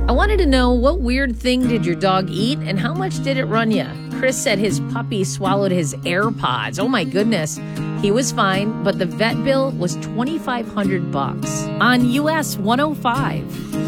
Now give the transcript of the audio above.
I wanted to know, what weird thing did your dog eat and how much did it run you? Chris said his puppy swallowed his AirPods. Oh my goodness. He was fine, but the vet bill was $2,500 on US 105.